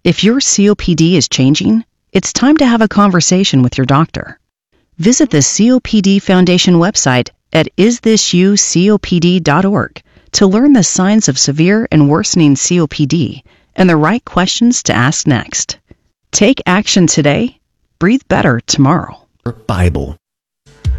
If your COPD is changing, it's time to have a conversation with your doctor. Visit the COPD Foundation website at isthisyoUCOPD.org to learn the signs of severe and worsening COPD and the right questions to ask next. Take action today. Breathe better tomorrow. Bible.